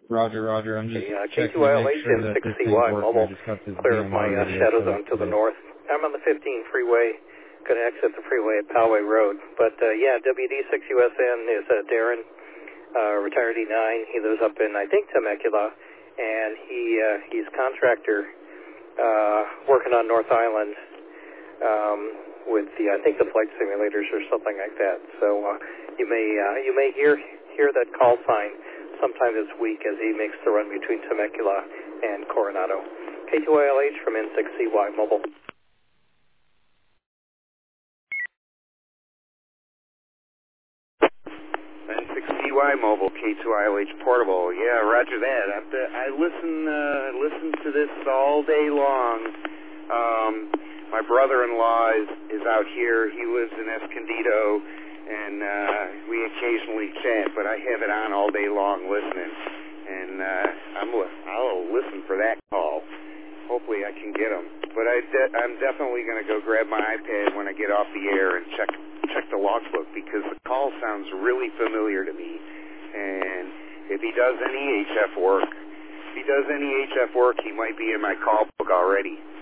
Roger, Roger. I'm just checking to K2ILH make sure that this thing's working. mobile, I just got this clear of my DMR radio shadow set up zone to the today. north. I'm on the 15 freeway, going to exit the freeway at Poway Road. But yeah, WD6USN is Darren, retired E9. He lives up in, I think, Temecula, and he's contractor working on North Island with the, I think, the flight simulators or something like that. So you may hear that call sign sometime this week as he makes the run between Temecula and Coronado. K2ILH from N6CY Mobile. N6CY Mobile, K2ILH Portable. Yeah, roger that. I listen to this all day long. My brother-in-law is out here. He lives in Escondido, and we occasionally chat, but I have it on all day long listening. And I'll listen for that call. Hopefully I can get him. But I'm definitely going to go grab my iPad when I get off the air and check the logbook, because the call sounds really familiar to me. And if he does any HF work, he might be in my call book already.